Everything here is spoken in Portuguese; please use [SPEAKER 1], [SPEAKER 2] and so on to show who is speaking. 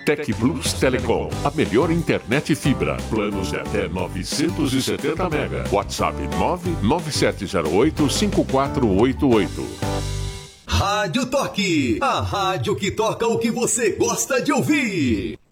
[SPEAKER 1] Tec Plus Telecom, a melhor internet fibra. Planos de até 970 mega. WhatsApp 997085488.
[SPEAKER 2] Rádio Toque, a rádio que toca o que você gosta de ouvir.